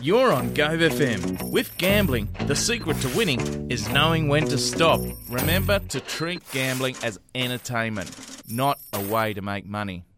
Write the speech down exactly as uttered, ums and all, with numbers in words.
You're on Gove F M. With gambling, the secret to winning is knowing when to stop. Remember to treat gambling as entertainment, not a way to make money.